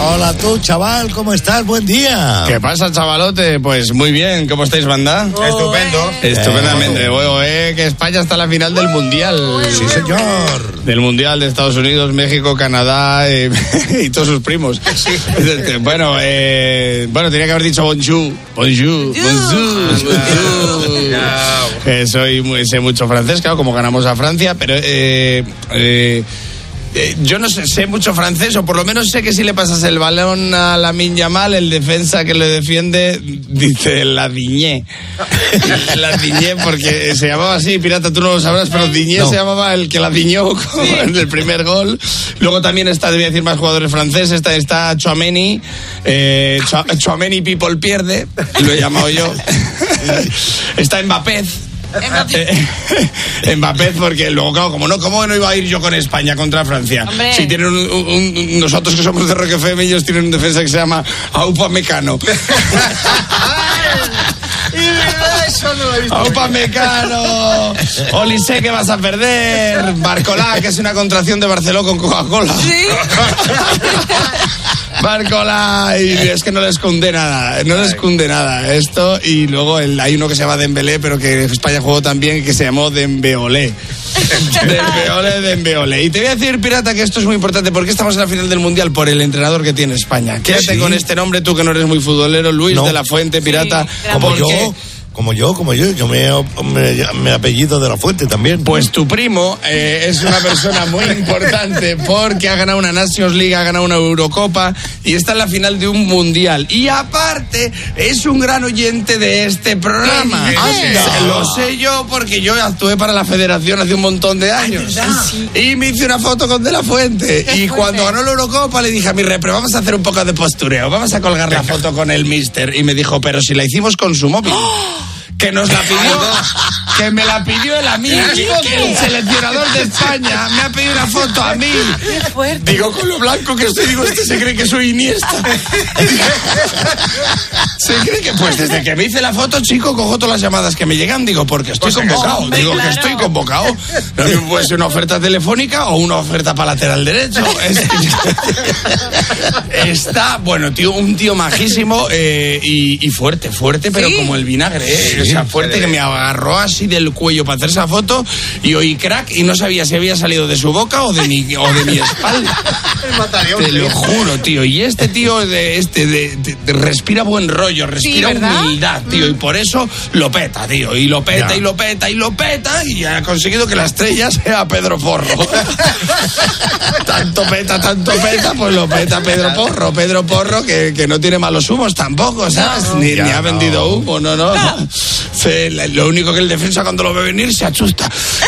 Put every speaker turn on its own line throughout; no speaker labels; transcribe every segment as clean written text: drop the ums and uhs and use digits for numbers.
Hola tú, chaval, ¿cómo estás? Buen día.
¿Qué pasa, chavalote? Pues muy bien, ¿cómo estáis, banda?
Estupendo.
Estupendamente. Bueno, que España está en la final del Mundial.
Sí, señor.
Del Mundial de Estados Unidos, México, Canadá y todos sus primos. Sí. Bueno, tenía que haber dicho bonjour. Bonjour. Sé mucho francés, claro, como ganamos a Francia, pero yo no sé mucho francés, o por lo menos sé que si le pasas el balón a Lamine Yamal, el defensa que le defiende dice la Diñé. La Diñé, porque se llamaba así, pirata, tú no lo sabrás, pero Diñé no. Se llamaba el que la diñó en el primer gol. Luego también debía decir más jugadores franceses, está Tchouaméni, Tchouaméni People pierde, lo he llamado yo. Está Mbappé, porque luego, claro, ¿cómo no iba a ir yo con España contra Francia?
Hombre.
Si tienen nosotros que somos de Rock FM, ellos tienen un defensa que se llama Aupamecano. Aupamecano. Olise, que vas a perder. Barcolá, que es una contracción de Barceló con Coca-Cola.
¿Sí?
Barcola, y es que no les cunde nada esto. Y luego hay uno que se llama Dembélé, pero que España jugó también, que se llamó Dembeolé. Dembeolé. Y te voy a decir, pirata, que esto es muy importante, porque estamos en la final del Mundial por el entrenador que tiene España. Quédate con este nombre, tú que no eres muy futbolero, Luis de la Fuente, pirata.
Sí,
Como yo me apellido de la Fuente también.
Pues tu primo es una persona muy importante, porque ha ganado una Nations League, ha ganado una Eurocopa y está en la final de un Mundial. Y aparte, es un gran oyente de este programa. Lo sé yo, porque yo actué para la Federación hace un montón de años. Y me hice una foto con De la Fuente. Y cuando ganó la Eurocopa le dije a mi repre, vamos a hacer un poco de postureo, vamos a colgar la foto con el mister. Y me dijo, pero si la hicimos con su móvil. Que nos la pidió, que me la pidió él a mí, que el seleccionador de España me ha pedido una foto a mí.
Qué fuerte.
Digo, con lo blanco que estoy, este se cree que soy Iniesta. Se cree que, pues desde que me hice la foto, chico, cojo todas las llamadas que me llegan, digo, porque estoy convocado. Digo que estoy convocado. No puede ser una oferta telefónica o una oferta para lateral derecho. Está, bueno, tío, un tío majísimo y fuerte, pero
¿sí?
Como el vinagre, o sea, fuerte, que me agarró así del cuello para hacer esa foto y oí crack y no sabía si había salido de su boca o de mi espalda. Te lo juro, tío. Y este tío respira buen rollo, respira humildad, tío, y por eso lo peta, tío. Y lo peta, y ha conseguido que la estrella sea Pedro Porro. Tanto peta, pues lo peta Pedro Porro, que no tiene malos humos tampoco, ¿sabes? No. Ni ha vendido humo, no. Lo único que el defensa cuando lo ve venir se asusta.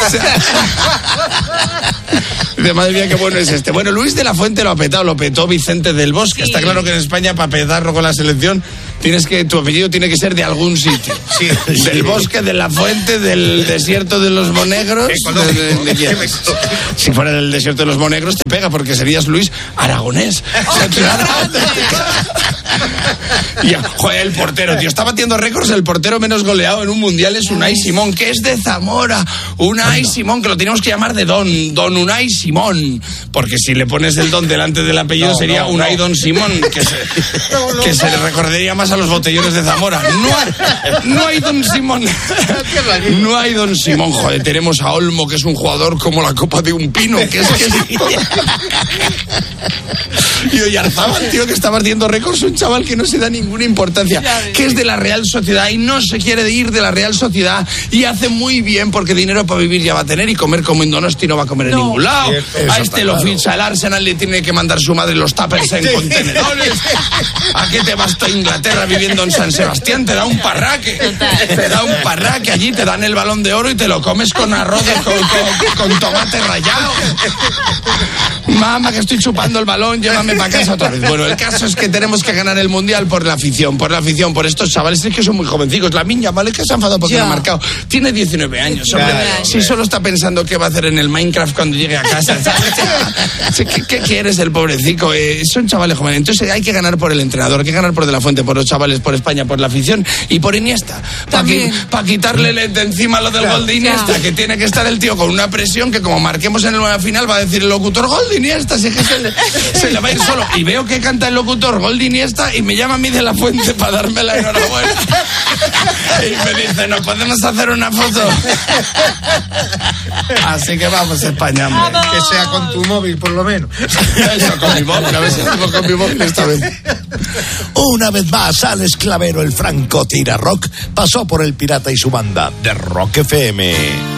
De madre mía, qué bueno es este. Bueno, Luis de la Fuente lo petó Vicente del Bosque. Sí. Está claro que en España, para petarlo con la selección, tu apellido tiene que ser de algún sitio. Sí. Del Bosque, de la Fuente, del desierto de los Monegros. Si fuera del desierto de los Monegros, te pega, porque serías Luis Aragonés. Y, joder, el portero, tío, está batiendo récords. El portero menos goleado en un mundial es Unai Simón, que es de Zamora. Unai Simón, que lo tenemos que llamar de Don Unai Simón, porque si le pones el don delante del apellido sería Unai Don Simón, que se le recordaría más a los botellones de Zamora. No hay Don Simón. No hay Don Simón. Joder, tenemos a Olmo, que es un jugador como la copa de un pino, que es y Oyarzábal, tío, que está batiendo récords, un chaval que no se da ninguna importancia, que es de la Real Sociedad y no se quiere ir de la Real Sociedad, y hace muy bien, porque dinero para vivir ya va a tener, y comer como en Donosti no va a comer en ningún lado. A este lo ficha el Arsenal, le tiene que mandar su madre los tuppers en contenedores. ¿A qué te vas tú a Inglaterra viviendo en San Sebastián? Te da un parraque. Allí te dan el Balón de Oro y te lo comes con arroz con tomate rallado. Mamá, que estoy chupando el balón, llévame para casa otra vez. Bueno, el caso es que tenemos que ganar el Mundial por la afición, por estos chavales, es que son muy jovencicos. Lamine Yamal, que se ha enfadado porque no ha marcado. Tiene 19 años, hombre. Si solo está pensando qué va a hacer en el Minecraft cuando llegue a casa, ¿sabes? ¿Qué quieres el pobrecito? Son chavales jóvenes. Entonces hay que ganar por el entrenador, hay que ganar por De la Fuente, por los chavales, por España, por la afición y por Iniesta. Para quitarle de encima lo del gol de Iniesta, que tiene que estar el tío con una presión que como marquemos en la final va a decir el locutor gol de Iniesta, si es que se le va a ir solo. Y veo que canta el locutor Gol de Iniesta y me llama a mí de la Fuente para darme la enhorabuena. Y me dice, ¿nos podemos hacer una foto? Así que vamos, España, hombre.
Que sea con tu móvil, por lo menos.
Eso, con mi móvil, a ver si hacemos con mi móvil esta vez.
Una vez más, Alex Clavero, el franco tira rock, pasó por El Pirata y su banda de Rock FM.